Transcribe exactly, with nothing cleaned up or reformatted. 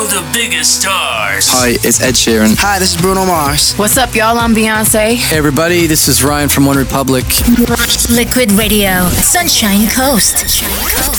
all the biggest stars. Hi, it's Ed Sheeran. Hi, this is Bruno Mars. What's up, y'all? I'm Beyonce. Hey, everybody, this is Ryan from One Republic. Liquid Radio, Sunshine Coast.